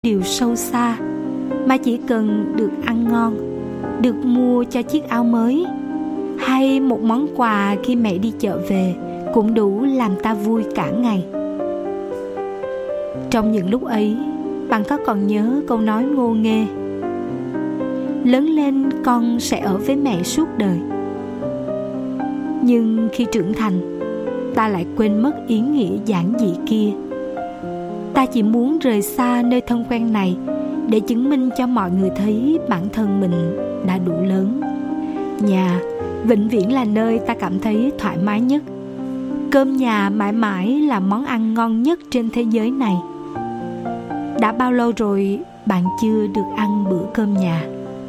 điều sâu xa, mà chỉ cần được ăn ngon, được mua cho chiếc áo mới, hay một món quà khi mẹ đi chợ về cũng đủ làm ta vui cả ngày. Trong những lúc ấy, bạn có còn nhớ câu nói ngô nghê: lớn lên con sẽ ở với mẹ suốt đời. Nhưng khi trưởng thành, ta lại quên mất ý nghĩa giản dị kia. Ta chỉ muốn rời xa nơi thân quen này để chứng minh cho mọi người thấy bản thân mình đã đủ lớn. Nhà vĩnh viễn là nơi ta cảm thấy thoải mái nhất. Cơm nhà mãi mãi là món ăn ngon nhất trên thế giới này. Đã bao lâu rồi bạn chưa được ăn bữa cơm nhà?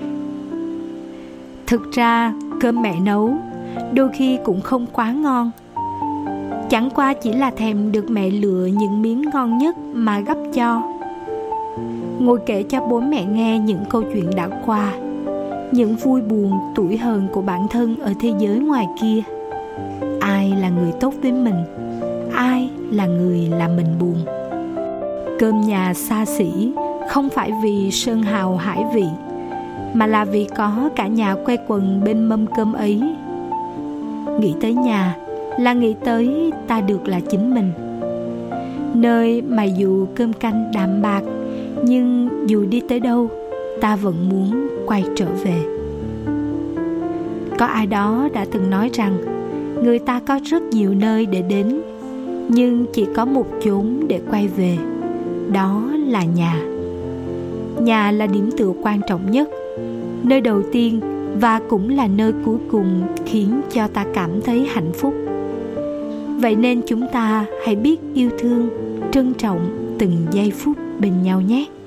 Thực ra cơm mẹ nấu đôi khi cũng không quá ngon. Chẳng qua chỉ là thèm được mẹ lựa những miếng ngon nhất mà gắp cho. Ngồi kể cho bố mẹ nghe những câu chuyện đã qua, những vui buồn tủi hờn của bản thân ở thế giới ngoài kia. Ai là người tốt với mình, ai là người làm mình buồn. Cơm nhà xa xỉ không phải vì sơn hào hải vị, mà là vì có cả nhà quay quần bên mâm cơm ấy. Nghĩ tới nhà là nghĩ tới ta được là chính mình. Nơi mà dù cơm canh đạm bạc, nhưng dù đi tới đâu, ta vẫn muốn quay trở về. Có ai đó đã từng nói rằng người ta có rất nhiều nơi để đến, nhưng chỉ có một chốn để quay về. Đó là nhà. Nhà là điểm tựa quan trọng nhất, nơi đầu tiên và cũng là nơi cuối cùng khiến cho ta cảm thấy hạnh phúc. Vậy nên chúng ta hãy biết yêu thương, trân trọng từng giây phút bên nhau nhé.